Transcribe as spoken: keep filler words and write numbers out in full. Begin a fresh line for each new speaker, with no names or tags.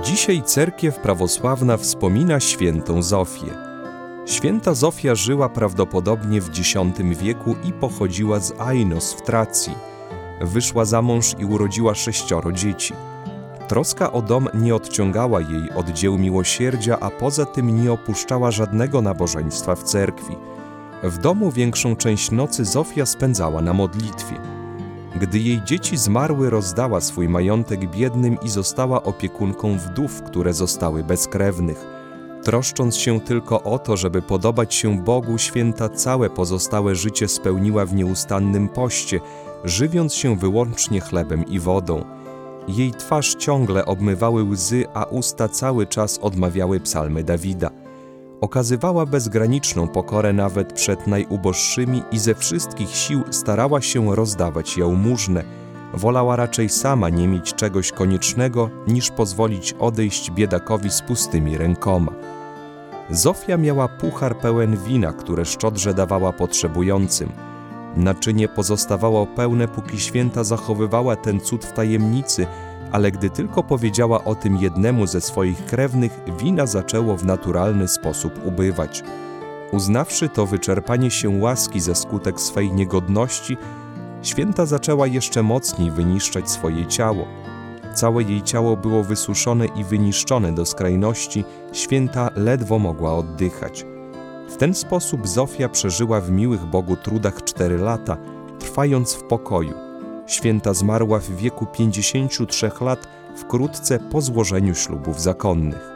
Dzisiaj cerkiew prawosławna wspomina świętą Zofię. Święta Zofia żyła prawdopodobnie w dziesiątym wieku i pochodziła z Ainos w Tracji. Wyszła za mąż i urodziła sześcioro dzieci. Troska o dom nie odciągała jej od dzieł miłosierdzia, a poza tym nie opuszczała żadnego nabożeństwa w cerkwi. W domu większą część nocy Zofia spędzała na modlitwie. Gdy jej dzieci zmarły, rozdała swój majątek biednym i została opiekunką wdów, które zostały bezkrewnych. Troszcząc się tylko o to, żeby podobać się Bogu, święta całe pozostałe życie spełniła w nieustannym poście, żywiąc się wyłącznie chlebem i wodą. Jej twarz ciągle obmywały łzy, a usta cały czas odmawiały psalmy Dawida. Okazywała bezgraniczną pokorę nawet przed najuboższymi i ze wszystkich sił starała się rozdawać jałmużnę. Wolała raczej sama nie mieć czegoś koniecznego, niż pozwolić odejść biedakowi z pustymi rękoma. Zofia miała puchar pełen wina, które szczodrze dawała potrzebującym. Naczynie pozostawało pełne, póki święta zachowywała ten cud w tajemnicy, ale gdy tylko powiedziała o tym jednemu ze swoich krewnych, wina zaczęło w naturalny sposób ubywać. Uznawszy to wyczerpanie się łaski ze skutek swej niegodności, święta zaczęła jeszcze mocniej wyniszczać swoje ciało. Całe jej ciało było wysuszone i wyniszczone do skrajności, święta ledwo mogła oddychać. W ten sposób Zofia przeżyła w miłych Bogu trudach cztery lata, trwając w pokoju. Święta zmarła w wieku pięćdziesięciu trzech lat, wkrótce po złożeniu ślubów zakonnych.